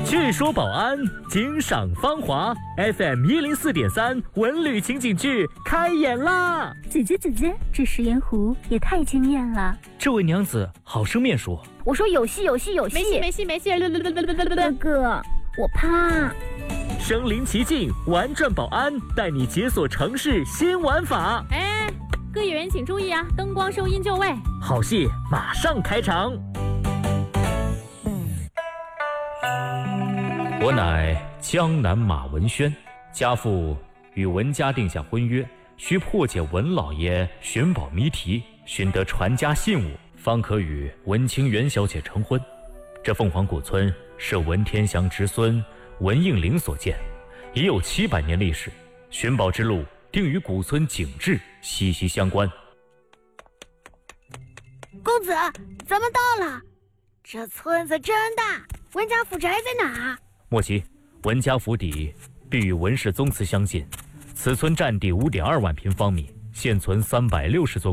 据说保安惊赏芳华 FM104.3文旅情景剧开演啦！ 姐姐，这食盐湖也太惊艳了。 这位娘子好生面熟。 我说有戏。 没戏。 哥哥，我怕。 身临其境，玩转保安，带你解锁城市新玩法。 哎，各演员请注意啊，灯光收音就位。 好戏马上开场。我乃江南马文轩，家父与文家定下婚约，需破解文老爷寻宝谜题，寻得传家信物，方可与文清元小姐成婚。这凤凰古村是文天祥侄孙文应麟所建，已有700年历史，寻宝之路定与古村景致息息相关。 公子，咱们到了。这村子真大，文家府宅在哪？ 莫急，文家府邸必与文氏宗祠相近，此村占地5.2万平方米，现存360座